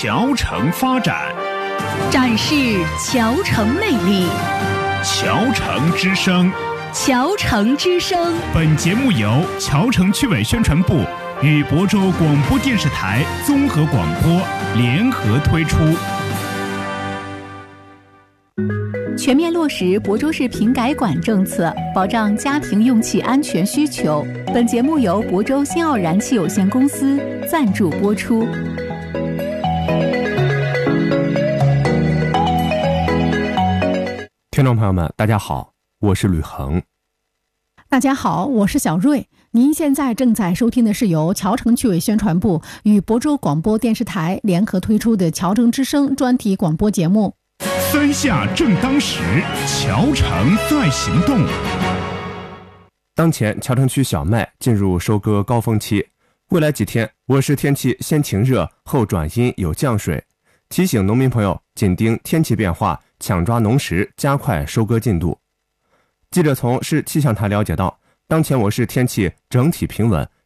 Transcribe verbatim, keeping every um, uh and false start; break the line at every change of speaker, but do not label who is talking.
桥城发展，
展示桥城魅力。
桥城之声，
桥城之声。
本节目由桥城区委宣传部与亳州广播电视台综合广播联合推出。
全面落实亳州市品改管政策，保障家庭用气安全需求。本节目由亳州新奥燃气有限公司赞助播出。
听众朋友们，大家好，我是吕恒。
大家好，我是小瑞。您现在正在收听的是由桥城区委宣传部与亳州广播电视台联合推出的桥城之声专题广播节目。
三下正当时，桥城在行动。
当前桥城区小麦进入收割高峰期，未来几天我市天气先晴热后转阴有降水，提醒农民朋友紧盯天气变化，抢抓农时，加快收割进度。记者从市气象台了解到，当前我市天气整体平稳，